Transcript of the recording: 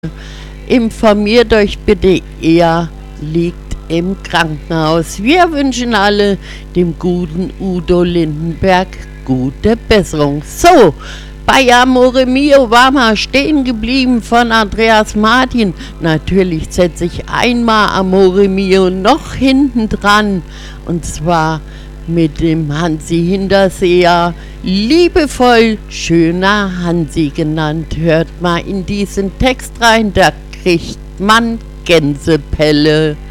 Informiert euch bitte, er liegt im Krankenhaus. Wir wünschen alle dem guten Udo Lindenberg gute Besserung. So, bei Amore Mio war mal stehen geblieben von Andreas Martin. Natürlich setze ich einmal Amore Mio noch hinten dran. Und zwar mit dem Hansi Hinterseher, liebevoll schöner Hansi genannt. Hört mal in diesen Text rein, da kriegt man Gänsepelle.